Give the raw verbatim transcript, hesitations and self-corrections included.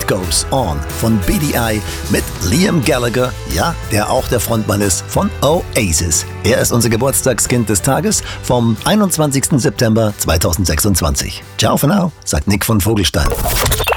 Beat Goes On von B D I mit Liam Gallagher, ja, der auch der Frontmann ist von Oasis. Er ist unser Geburtstagskind des Tages vom einundzwanzigsten September zweitausendsechsundzwanzig. Ciao for now, sagt Nick von Vogelstein.